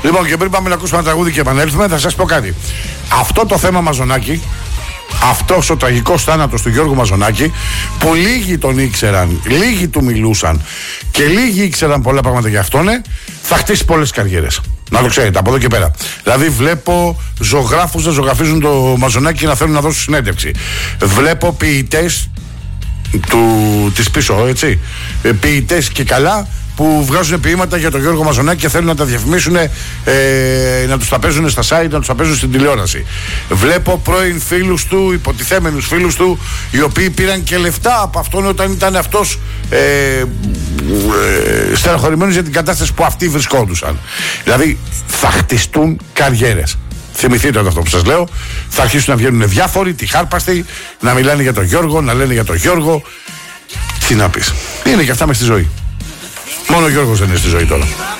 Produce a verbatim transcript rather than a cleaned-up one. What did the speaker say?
Λοιπόν, και πριν πάμε να ακούσουμε ένα τραγούδι και επανέλθουμε, θα σας πω κάτι. Αυτό το θέμα Μαζονάκη, αυτός ο τραγικός θάνατος του Γιώργου Μαζονάκη, που λίγοι τον ήξεραν, λίγοι του μιλούσαν και λίγοι ήξεραν πολλά πράγματα για αυτόν, θα χτίσει πολλές καριέρες. Να το ξέρετε, από εδώ και πέρα. Δηλαδή, βλέπω ζωγράφους να ζωγραφίζουν το Μαζονάκη και να θέλουν να δώσουν συνέντευξη. Βλέπω ποιητές του, της πίσω, έτσι. Ποιητές και καλά που βγάζουν ποίηματα για τον Γιώργο Μαζονάκη και θέλουν να τα διαφημίσουν, ε, να τους τα παίζουν στα site, να τους τα παίζουν στην τηλεόραση. Βλέπω πρώην φίλους του, υποτιθέμενους φίλους του, οι οποίοι πήραν και λεφτά από αυτόν όταν ήταν αυτός ε, ε, στεροχωρημένος για την κατάσταση που αυτοί βρισκόντουσαν. Δηλαδή θα χτιστούν καριέρες. Θυμηθείτε αυτό που σας λέω. Θα αρχίσουν να βγαίνουν διάφοροι, τυχάρπαστοι, να μιλάνε για τον Γιώργο, να λένε για τον Γιώργο. Τι να πεις. Είναι και αυτά μες στη ζωή. Μόνο ο Γιώργος δεν είναι στη ζωή τώρα.